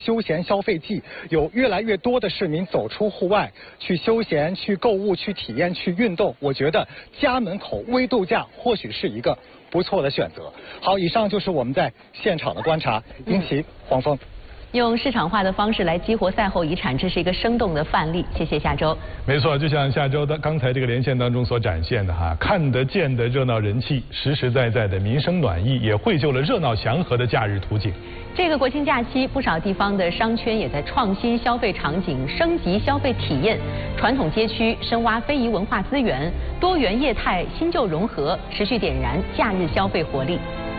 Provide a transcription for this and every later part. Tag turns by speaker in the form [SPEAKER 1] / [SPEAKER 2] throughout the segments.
[SPEAKER 1] 休闲消费季，有越来越多的市民走出户外，去休闲、去购物、去体验、去运动。我觉得家门口微度假或许是一个不错的选择。好，以上就是我们在现场的观察。殷琦、黄峰。
[SPEAKER 2] 用市场化的方式来激活赛后遗产，这是一个生动的范例。谢谢夏周。
[SPEAKER 3] 没错，就像夏周的刚才这个连线当中所展现的哈，看得见的热闹人气，实实在在的民生暖意，也绘就了热闹祥和的假日图景。
[SPEAKER 2] 这个国庆假期，不少地方的商圈也在创新消费场景，升级消费体验，传统街区深挖非遗文化资源，多元业态新旧融合，持续点燃假日消费活力。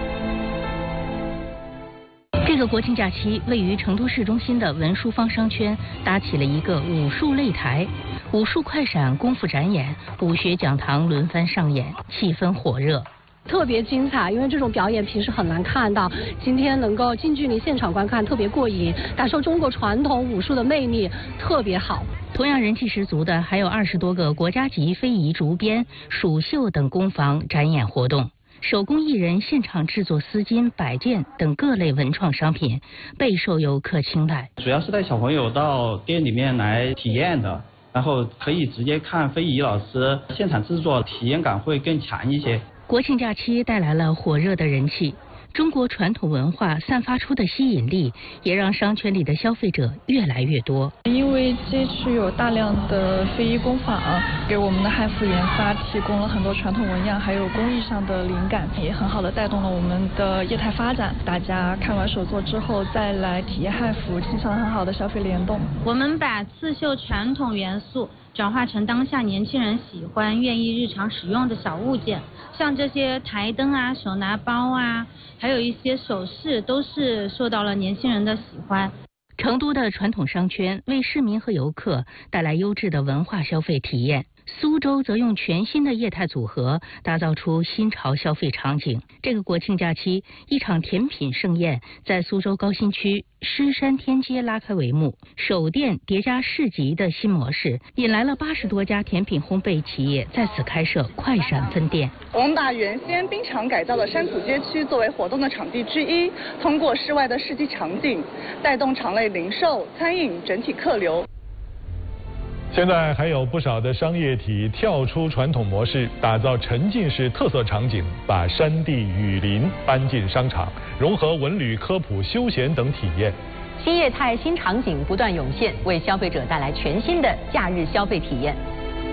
[SPEAKER 4] 这个国庆假期，位于成都市中心的文殊坊商圈搭起了一个武术擂台，武术快闪、功夫展演、武学讲堂轮番上演，气氛火热。
[SPEAKER 5] 特别精彩，因为这种表演平时很难看到，今天能够近距离现场观看，特别过瘾，感受中国传统武术的魅力，特别好。
[SPEAKER 4] 同样人气十足的还有20多个国家级非遗竹编、蜀绣等工坊展演活动。手工艺人现场制作丝巾、摆件等各类文创商品，备受游客青睐。
[SPEAKER 6] 主要是带小朋友到店里面来体验的，然后可以直接看非遗老师现场制作，体验感会更强一些。
[SPEAKER 4] 国庆假期带来了火热的人气，中国传统文化散发出的吸引力，也让商圈里的消费者越来越多。
[SPEAKER 7] 因为这区有大量的非遗工坊，给我们的汉服研发提供了很多传统纹样还有工艺上的灵感，也很好的带动了我们的业态发展。大家看完手作之后再来体验汉服，形成了很好的消费联动。
[SPEAKER 8] 我们把刺绣传统元素转化成当下年轻人喜欢、愿意日常使用的小物件，像这些台灯啊、手拿包啊，还有一些首饰，都是受到了年轻人的喜欢。
[SPEAKER 4] 成都的传统商圈为市民和游客带来优质的文化消费体验，苏州则用全新的业态组合打造出新潮消费场景。这个国庆假期，一场甜品盛宴在苏州高新区狮山天街拉开帷幕，首店叠加市集的新模式，引来了80多家甜品烘焙企业在此开设快闪分店。
[SPEAKER 9] 我们把原先冰场改造的山土街区作为活动的场地之一，通过室外的市集场景，带动场内零售、餐饮整体客流。
[SPEAKER 3] 现在还有不少的商业体跳出传统模式，打造沉浸式特色场景，把山地雨林搬进商场，融合文旅、科普、休闲等体验。
[SPEAKER 2] 新业态、新场景不断涌现，为消费者带来全新的假日消费体验。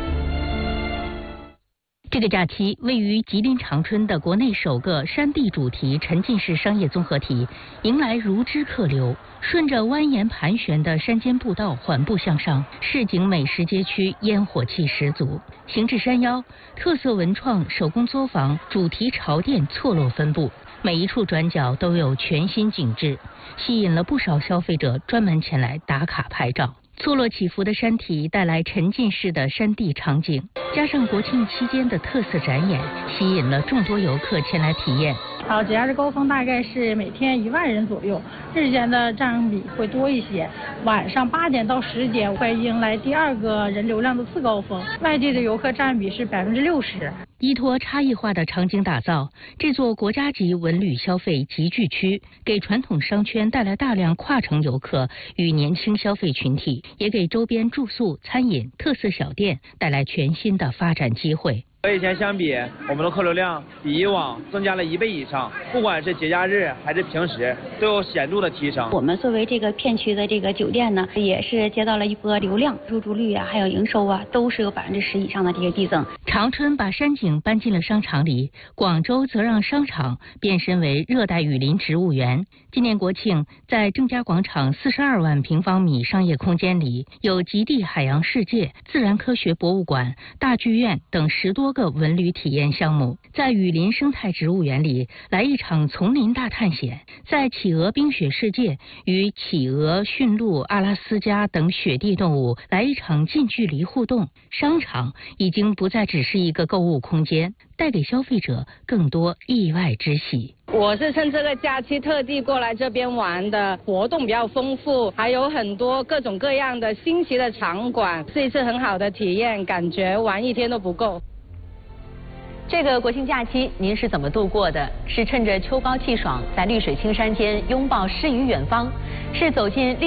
[SPEAKER 4] 这个假期，位于吉林长春的国内首个山地主题沉浸式商业综合体，迎来如织客流。顺着蜿蜒盘旋的山间步道缓步向上，市井美食街区烟火气十足。行至山腰，特色文创手工作坊、主题潮店错落分布，每一处转角都有全新景致，吸引了不少消费者专门前来打卡拍照。错落起伏的山体带来沉浸式的山地场景，加上国庆期间的特色展演，吸引了众多游客前来体验。
[SPEAKER 10] 好，节假日高峰大概是每天1万人左右，日间的占比会多一些。晚上8点到10点会迎来第2个人流量的次高峰，外地的游客占比是60%。
[SPEAKER 4] 依托差异化的场景打造，这座国家级文旅消费集聚区，给传统商圈带来大量跨城游客与年轻消费群体，也给周边住宿、餐饮、特色小店带来全新的发展机会。
[SPEAKER 11] 和以前相比，我们的客流量比以往增加了1倍以上，不管是节假日还是平时，都有显著的提升。
[SPEAKER 12] 我们作为这个片区的这个酒店呢，也是接到了一波流量，入住率啊，还有营收啊，都是有10%以上的这个递增。
[SPEAKER 4] 长春把山景搬进了商场里，广州则让商场变身为热带雨林植物园。今年国庆，在郑家广场42万平方米商业空间里，有极地海洋世界、自然科学博物馆、大剧院等10多个文旅体验项目。在雨林生态植物园里来一场丛林大探险，在企鹅冰雪世界与企鹅、驯鹿、阿拉斯加等雪地动物来一场近距离互动。商场已经不再只是一个购物空间，带给消费者更多意外之喜。
[SPEAKER 13] 我是趁这个假期特地过来这边玩的，活动比较丰富，还有很多各种各样的新奇的场馆，是一次很好的体验，感觉玩1天都不够。
[SPEAKER 2] 这个国庆假期您是怎么度过的？是趁着秋高气爽，在绿水青山间拥抱诗与远方，是走进